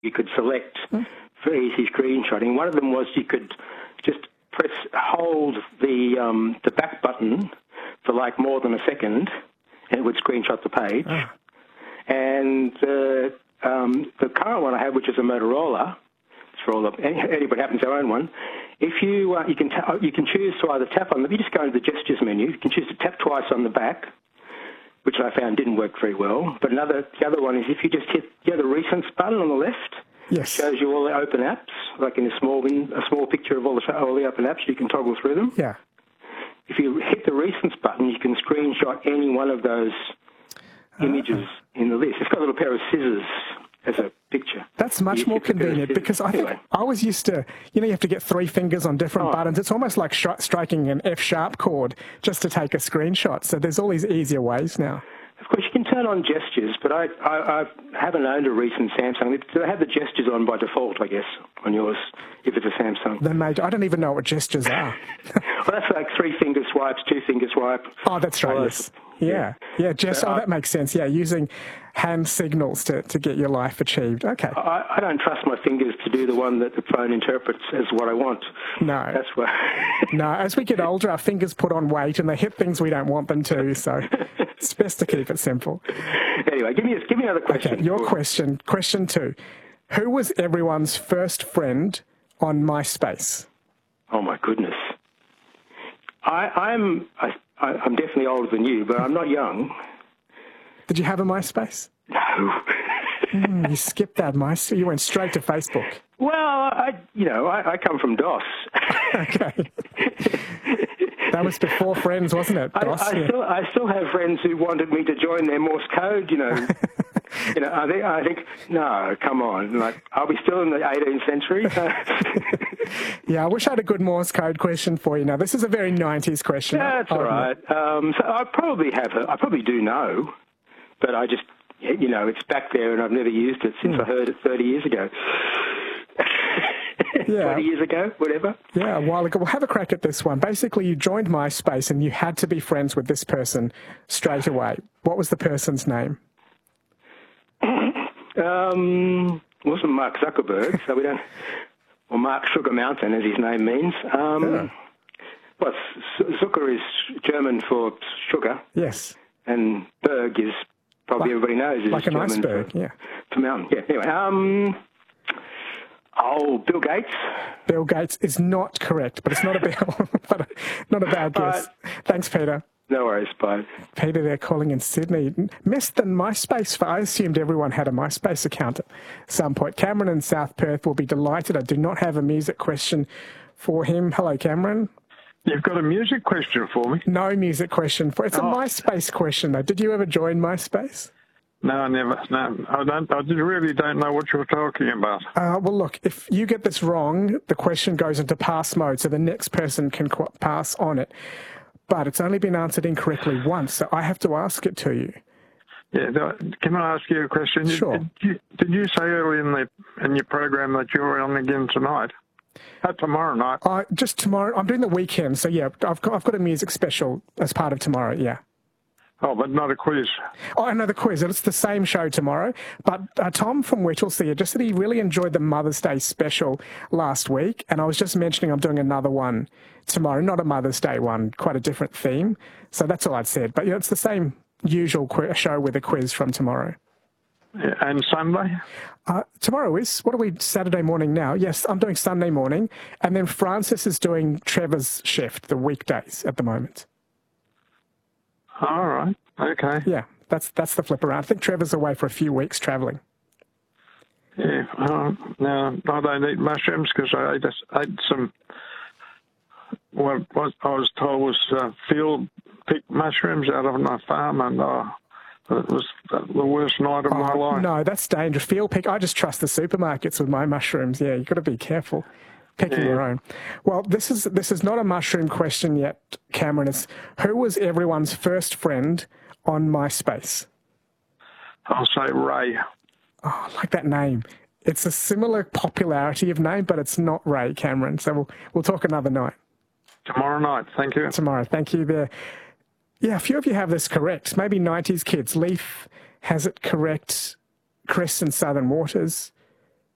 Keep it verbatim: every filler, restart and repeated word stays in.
you could select mm. for easy screenshotting. One of them was you could just press, hold the um, the back button for like more than a second, and it would screenshot the page. Oh. And uh, um, the current one I have, which is a Motorola, it's for all the, anybody happens to own one. If you uh, you can ta- you can choose to either tap on the, you just go into the gestures menu. You can choose to tap twice on the back, which I found didn't work very well. But another the other one is if you just hit you know, the recents button on the left. Yes. Shows you all the open apps, like in a small win, a small picture of all the all the open apps. You can toggle through them. Yeah. If you hit the recents button, you can screenshot any one of those images uh, in the list. It's got a little pair of scissors as a picture. That's much more convenient because I think anyway. I was used to, you know, you have to get three fingers on different oh. buttons. It's almost like sh- striking an F sharp chord just to take a screenshot. So there's all these easier ways now. Of course, you can turn on gestures, but I, I, I haven't owned a recent Samsung. They have the gestures on by default, I guess, on yours, if it's a Samsung. Then, mate, I don't even know what gestures are. Well, that's like three-finger swipes, two-finger swipe. Oh, that's right, yes. Yeah, yeah, just, so oh, I, that makes sense. Yeah, using hand signals to, to get your life achieved. Okay. I, I don't trust my fingers to do the one that the phone interprets as what I want. No. That's what... No, as we get older, our fingers put on weight and they hit things we don't want them to, so it's best to keep it simple. Anyway, give me, a, give me another question. Okay, your question, question two. Who was everyone's first friend on MySpace? Oh, my goodness. I, I'm... I, I'm definitely older than you, but I'm not young. Did you have a MySpace? No. mm, you skipped that MySpace. You went straight to Facebook. Well, I, you know, I, I come from DOS. Okay. That was before Friends, wasn't it? DOS, I, I, yeah. still, I still have friends who wanted me to join their Morse code, you know. You know, I think, I think, no, come on. Like, are we still in the eighteenth century? Yeah, I wish I had a good Morse code question for you. Now, this is a very nineties question. Yeah, that's all right. Um, so I probably have, a, I probably do know, but I just, you know, it's back there and I've never used it since mm. I heard it thirty years ago. Yeah. twenty years ago, whatever. Yeah, a while ago. Well, have a crack at this one. Basically, you joined MySpace and you had to be friends with this person straight away. What was the person's name? Um, it wasn't Mark Zuckerberg, so we don't... Or Mark Sugar Mountain, as his name means. Um, yeah. Well, Zucker is German for sugar. Yes. And Berg is, probably like, everybody knows, is like an German iceberg, for, yeah. for mountain. Yeah, anyway. Um, oh, Bill Gates. Bill Gates is not correct, but it's not a bad, but not a bad guess. Uh, Thanks, Peter. No worries, bye. Peter, they're calling in Sydney. Missed the MySpace. For, I assumed everyone had a MySpace account at some point. Cameron in South Perth will be delighted. I do not have a music question for him. Hello, Cameron. You've got a music question for me? No music question for. It's a oh. MySpace question, though. Did you ever join MySpace? No, I never. No, I don't. I really don't know what you're talking about. Uh, well, look, if you get this wrong, the question goes into pass mode, so the next person can qu- pass on it. But it's only been answered incorrectly once, so I have to ask it to you. Yeah, can I ask you a question? Sure. Did you, did you say earlier in the in your program that you're on again tonight? Uh, tomorrow night? Uh, just tomorrow. I'm doing the weekend, so yeah, I've got, I've got a music special as part of tomorrow, yeah. Oh, but not a quiz. Oh, I know the quiz. It's the same show tomorrow. But uh, Tom from Whittlesea just said he really enjoyed the Mother's Day special last week, and I was just mentioning I'm doing another one tomorrow, not a Mother's Day one, quite a different theme. So that's all I'd said. But yeah, it's the same usual qu- show with a quiz from tomorrow. Yeah, and Sunday? Uh, tomorrow is, what are we, Saturday morning now? Yes, I'm doing Sunday morning. And then Francis is doing Trevor's shift, the weekdays at the moment. All right. Okay. Yeah, that's that's the flip around. I think Trevor's away for a few weeks travelling. Yeah. Uh, no, I don't eat mushrooms because I ate, ate some, what, what I was told was uh, field picked mushrooms out of my farm, and uh, it was the worst night of oh, my life. No, that's dangerous. Field pick. I just trust the supermarkets with my mushrooms. Yeah, you've got to be careful. Picking yeah. your own. Well, this is this is not a mushroom question yet, Cameron. It's who was everyone's first friend on MySpace? I'll say Ray. Oh, I like that name. It's a similar popularity of name, but it's not Ray, Cameron. So we'll we'll talk another night. Tomorrow night. Thank you. Tomorrow. Thank you there. Yeah, a few of you have this correct. Maybe nineties kids. Leaf has it correct. Chris in Southern Waters.